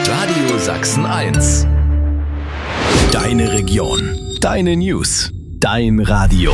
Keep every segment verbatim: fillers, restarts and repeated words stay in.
Radio Sachsen eins. Deine Region, deine News, dein Radio.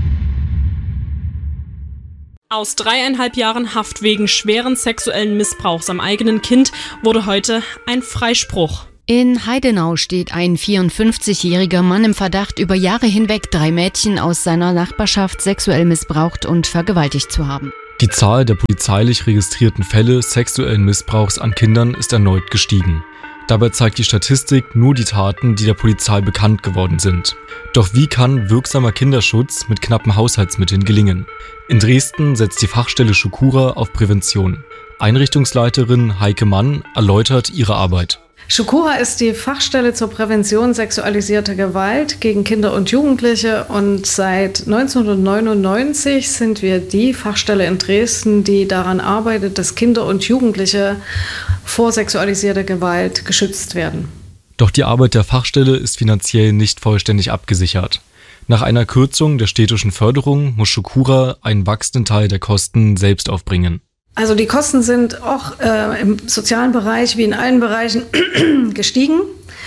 Aus dreieinhalb Jahren Haft wegen schweren sexuellen Missbrauchs am eigenen Kind wurde heute ein Freispruch. In Heidenau steht ein vierundfünfzigjähriger Mann im Verdacht, über Jahre hinweg drei Mädchen aus seiner Nachbarschaft sexuell missbraucht und vergewaltigt zu haben. Die Zahl der polizeilich registrierten Fälle sexuellen Missbrauchs an Kindern ist erneut gestiegen. Dabei zeigt die Statistik nur die Taten, die der Polizei bekannt geworden sind. Doch wie kann wirksamer Kinderschutz mit knappen Haushaltsmitteln gelingen? In Dresden setzt die Fachstelle Schukura auf Prävention. Einrichtungsleiterin Heike Mann erläutert ihre Arbeit. Schukura ist die Fachstelle zur Prävention sexualisierter Gewalt gegen Kinder und Jugendliche und seit neunzehnhundertneunundneunzig sind wir die Fachstelle in Dresden, die daran arbeitet, dass Kinder und Jugendliche vor sexualisierter Gewalt geschützt werden. Doch die Arbeit der Fachstelle ist finanziell nicht vollständig abgesichert. Nach einer Kürzung der städtischen Förderung muss Schukura einen wachsenden Teil der Kosten selbst aufbringen. Also die Kosten sind auch äh, im sozialen Bereich wie in allen Bereichen gestiegen.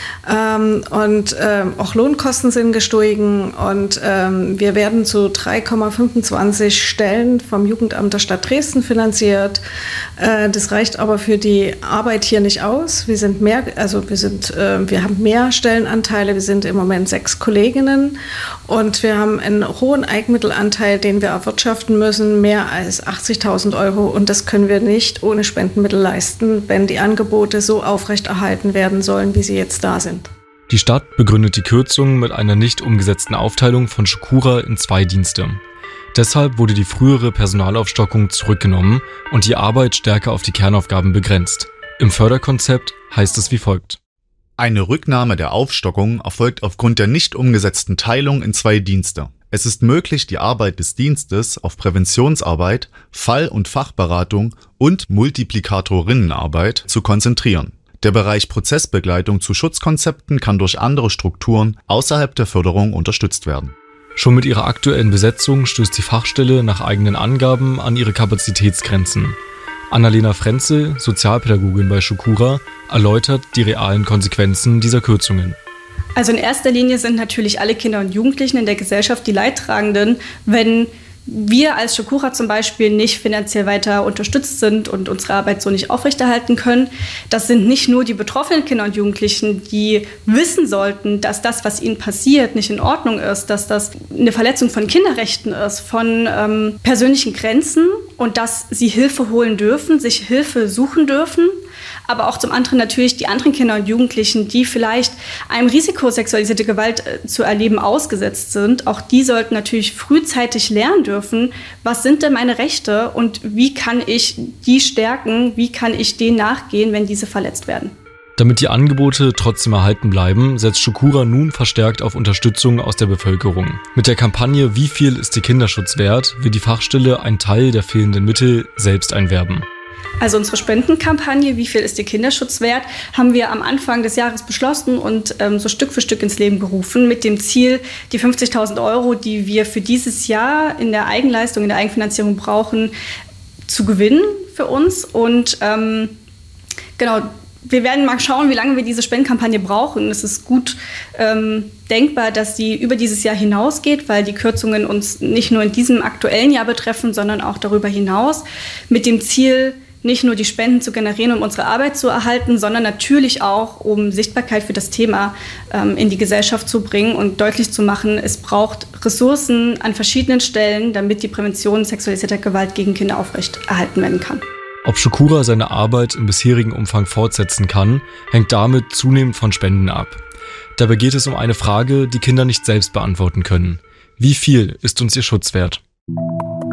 Ähm, und ähm, auch Lohnkosten sind gestiegen und ähm, wir werden zu drei Komma fünfundzwanzig Stellen vom Jugendamt der Stadt Dresden finanziert. Äh, das reicht aber für die Arbeit hier nicht aus. Wir sind mehr, also wir sind, äh, wir haben mehr Stellenanteile. Wir sind im Moment sechs Kolleginnen und wir haben einen hohen Eigenmittelanteil, den wir erwirtschaften müssen, mehr als achtzigtausend Euro. Und das können wir nicht ohne Spendenmittel leisten, wenn die Angebote so aufrechterhalten werden sollen, wie sie jetzt da sind. Die Stadt begründet die Kürzung mit einer nicht umgesetzten Aufteilung von Schukura in zwei Dienste. Deshalb wurde die frühere Personalaufstockung zurückgenommen und die Arbeit stärker auf die Kernaufgaben begrenzt. Im Förderkonzept heißt es wie folgt. Eine Rücknahme der Aufstockung erfolgt aufgrund der nicht umgesetzten Teilung in zwei Dienste. Es ist möglich, die Arbeit des Dienstes auf Präventionsarbeit, Fall- und Fachberatung und Multiplikatorinnenarbeit zu konzentrieren. Der Bereich Prozessbegleitung zu Schutzkonzepten kann durch andere Strukturen außerhalb der Förderung unterstützt werden. Schon mit ihrer aktuellen Besetzung stößt die Fachstelle nach eigenen Angaben an ihre Kapazitätsgrenzen. Annalena Frenzel, Sozialpädagogin bei Schukura, erläutert die realen Konsequenzen dieser Kürzungen. Also in erster Linie sind natürlich alle Kinder und Jugendlichen in der Gesellschaft die Leidtragenden, wenn wir als Schukura zum Beispiel nicht finanziell weiter unterstützt sind und unsere Arbeit so nicht aufrechterhalten können. Das sind nicht nur die betroffenen Kinder und Jugendlichen, die wissen sollten, dass das, was ihnen passiert, nicht in Ordnung ist, dass das eine Verletzung von Kinderrechten ist, von ähm, persönlichen Grenzen und dass sie Hilfe holen dürfen, sich Hilfe suchen dürfen. Aber auch zum anderen natürlich die anderen Kinder und Jugendlichen, die vielleicht einem Risiko, sexualisierte Gewalt äh, zu erleben, ausgesetzt sind. Auch die sollten natürlich frühzeitig lernen dürfen, was sind denn meine Rechte und wie kann ich die stärken, wie kann ich denen nachgehen, wenn diese verletzt werden. Damit die Angebote trotzdem erhalten bleiben, setzt Schukura nun verstärkt auf Unterstützung aus der Bevölkerung. Mit der Kampagne Wie viel ist der Kinderschutz wert, will die Fachstelle einen Teil der fehlenden Mittel selbst einwerben. Also unsere Spendenkampagne, wie viel ist der Kinderschutz wert, haben wir am Anfang des Jahres beschlossen und ähm, so Stück für Stück ins Leben gerufen mit dem Ziel, die fünfzigtausend Euro, die wir für dieses Jahr in der Eigenleistung, in der Eigenfinanzierung brauchen, zu gewinnen für uns. Und ähm, genau, wir werden mal schauen, wie lange wir diese Spendenkampagne brauchen. Es ist gut ähm, denkbar, dass sie über dieses Jahr hinausgeht, weil die Kürzungen uns nicht nur in diesem aktuellen Jahr betreffen, sondern auch darüber hinaus mit dem Ziel, nicht nur die Spenden zu generieren, um unsere Arbeit zu erhalten, sondern natürlich auch, um Sichtbarkeit für das Thema ähm, in die Gesellschaft zu bringen und deutlich zu machen, es braucht Ressourcen an verschiedenen Stellen, damit die Prävention sexualisierter Gewalt gegen Kinder aufrechterhalten werden kann. Ob Schukura seine Arbeit im bisherigen Umfang fortsetzen kann, hängt damit zunehmend von Spenden ab. Dabei geht es um eine Frage, die Kinder nicht selbst beantworten können. Wie viel ist uns ihr Schutz wert?